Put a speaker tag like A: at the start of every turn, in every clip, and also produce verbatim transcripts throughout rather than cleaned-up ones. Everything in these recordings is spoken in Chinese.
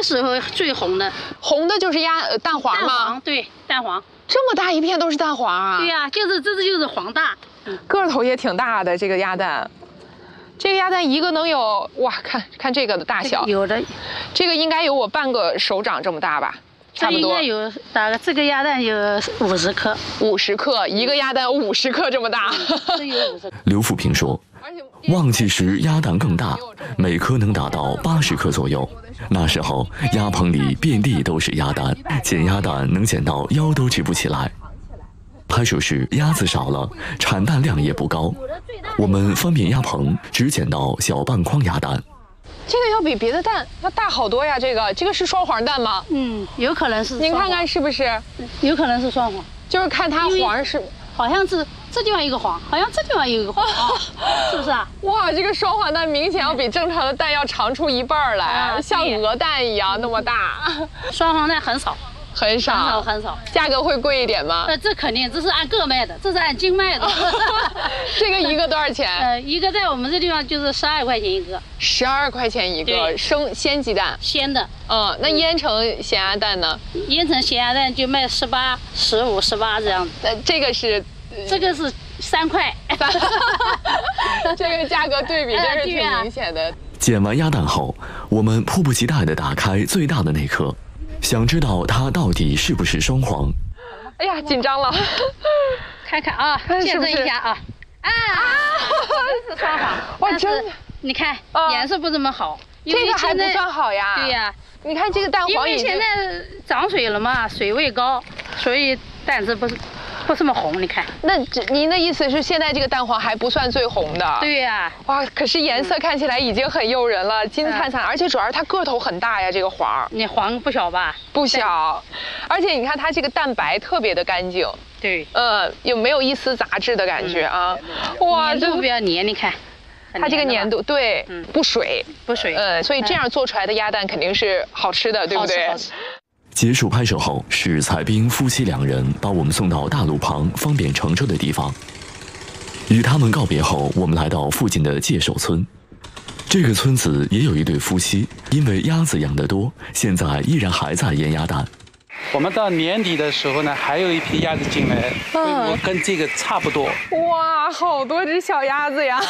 A: 个时候最红的，
B: 红的就是鸭呃蛋黄吗？
A: 蛋黄，对，蛋黄。
B: 这么大一片都是蛋黄啊？
A: 对呀、啊，就是这这就是黄大，
B: 嗯、个头也挺大的这个鸭蛋。这个鸭蛋一个能有哇，看看这个的大小，
A: 有的，
B: 这个应该有我半个手掌这么大吧，差不多。
A: 应该有大概这个鸭蛋有五十克，
B: 五十克一个鸭蛋五十克这么大。
A: 这有五十。
C: 刘富平说，旺季时鸭蛋更大，每颗能达到八十克左右。那时候鸭棚里遍地都是鸭蛋，捡鸭蛋能捡到腰都直不起来。拍摄时鸭子少了，产蛋量也不高，我们翻遍鸭棚只捡到小半筐鸭蛋。
B: 这个要比别的蛋要大好多呀！这个这个是双黄蛋吗？
A: 嗯，有可能是。
B: 您看看是不是？
A: 有可能是双黄，
B: 就是看它黄是，
A: 好像是这地方一个黄，好像这地方有一个黄，哦、是不是啊？
B: 哇，这个双黄蛋明显要比正常的蛋要长出一半来，啊、像鹅蛋一样那么大。
A: 双黄蛋很少。
B: 很少，
A: 很少，很少。
B: 价格会贵一点吗？
A: 呃，这肯定，这是按个卖的，这是按斤卖的。
B: 这个一个多少钱？
A: 呃，一个在我们这地方就是十二块钱一个。
B: 十二块钱一个，生鲜鸡蛋。
A: 鲜的。
B: 嗯，那腌成咸鸭蛋呢？
A: 腌成咸鸭蛋就卖十八、十五、十八这样子。
B: 呃，这个是，
A: 这个是三块。
B: 这个价格对比真是挺明显的。
C: 捡完鸭蛋后，我们迫不及待地打开最大的那颗。想知道它到底是不是双黄？
B: 哎呀，紧张了！
A: 看看啊，见证一下啊！啊啊，这是双黄。
B: 哇，真的！
A: 你看颜色不怎么好，
B: 这个还不算好呀。
A: 对呀，
B: 你看这个蛋黄，
A: 因为现在涨水了嘛，水位高，所以蛋质不是不这么红。你看，
B: 那您的意思是现在这个蛋黄还不算最红的？
A: 对呀。
B: 哇，可是颜色看起来已经很诱人了，金灿灿，而且主要是它个头很大呀，这个黄。
A: 你黄不小吧？
B: 不小，而且你看它这个蛋白特别的干净。
A: 对。
B: 呃，有没有一丝杂质的感觉啊？哇，
A: 这比较黏，你看。
B: 它这个粘度对，不水，
A: 不水。
B: 呃，所以这样做出来的鸭蛋肯定是好吃的，对不对？
A: 好吃。
C: 结束拍摄后，是蔡斌夫妻两人把我们送到大路旁方便乘车的地方。与他们告别后，我们来到附近的界首村。这个村子也有一对夫妻，因为鸭子养得多，现在依然还在腌鸭蛋。
D: 我们到年底的时候呢，还有一批鸭子进来，规模跟这个差不多。
B: 哇，好多只小鸭子呀！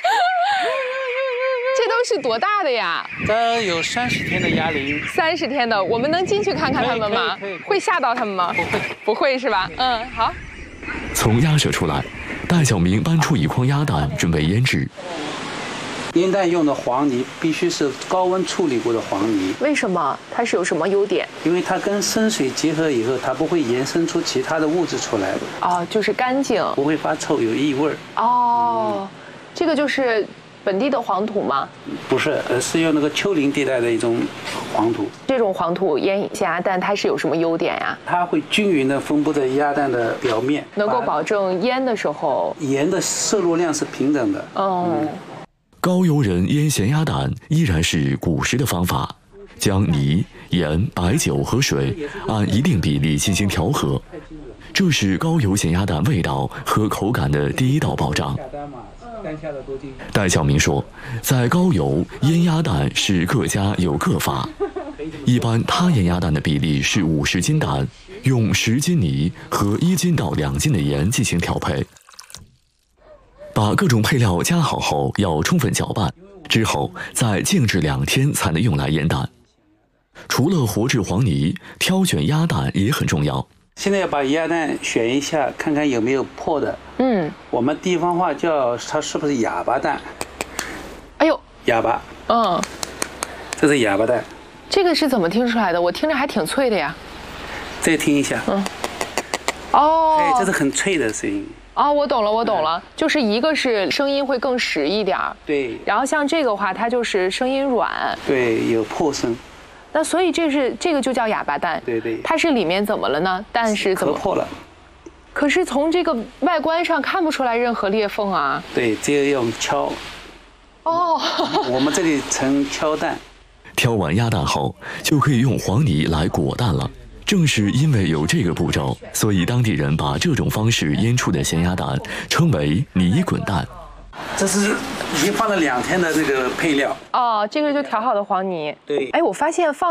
B: 这都是多大的呀？
D: 这有三十天的鸭龄。
B: 三十天的，我们能进去看看它们吗？
D: 可以，可以。
B: 会吓到它们吗？
D: 不会，
B: 不会是吧？嗯，好。
C: 从鸭舍出来，戴晓明搬出一筐鸭蛋，准备腌制。
D: 腌蛋用的黄泥必须是高温处理过的黄泥。
B: 为什么？它是有什么优点？
D: 因为它跟生水结合以后，它不会延伸出其他的物质出来。
B: 哦，就是干净，
D: 不会发臭，有异味。
B: 哦，嗯、这个就是本地的黄土吗？
D: 不是，而是用那个丘陵地带的一种黄土。
B: 这种黄土腌咸鸭蛋，它是有什么优点呀？
D: 它会均匀地分布在鸭蛋的表面，
B: 能够保证腌的时候
D: 盐的摄入量是平等的。
B: 哦。嗯
C: 高邮人腌咸鸭蛋依然是古时的方法，将泥、盐、白酒和水按一定比例进行调和，这是高邮咸鸭蛋味道和口感的第一道保障。戴晓明说，在高邮腌鸭蛋是各家有各法，一般他腌鸭蛋的比例是五十斤蛋，用十斤泥和一斤到两斤的盐进行调配。把各种配料加好后，要充分搅拌，之后再静置两天才能用来腌蛋。除了活制黄泥，挑选鸭蛋也很重要。
D: 现在要把鸭蛋选一下，看看有没有破的。嗯，我们地方话叫它是不是哑巴蛋？
B: 哎呦，
D: 哑巴。嗯，这是哑巴蛋。
B: 这个是怎么听出来的？我听着还挺脆的呀。
D: 再听一下。嗯。哦。哎，这是很脆的声音。
B: 哦，我懂了，我懂了，就是一个是声音会更实一点，
D: 对，
B: 然后像这个话，它就是声音软，
D: 对，有破声。
B: 那所以这是这个就叫哑巴蛋，
D: 对对，
B: 它是里面怎么了呢？蛋是怎么
D: 破了？
B: 可是从这个外观上看不出来任何裂缝啊。
D: 对，这个要敲。哦，我们这里称敲蛋。
C: 挑完鸭蛋后，就可以用黄泥来裹蛋了。正是因为有这个步骤，所以当地人把这种方式腌出的咸鸭蛋称为泥滚蛋。
D: 这是已经放了两天的这个配料。
B: 哦，这个就调好的黄泥。
D: 对。
B: 哎，我发现放